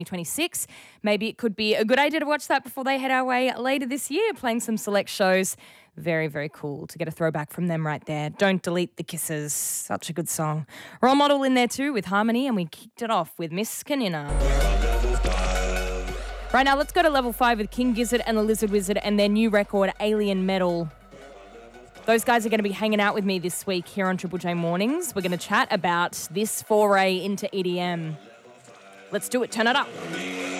2026. Maybe it could be a good idea to watch that before they head our way later this year, playing some select shows. Very, very cool to get a throwback from them right there. Don't Delete the Kisses. Such a good song. Role Model in there too with Harmony, and we kicked it off with Miss Kanina. Right now, let's go to level 5 with King Gizzard and the Lizard Wizard and their new record, Alien Metal. Those guys are going to be hanging out with me this week here on Triple J Mornings. We're going to chat about this foray into EDM. Let's do it. Turn it up.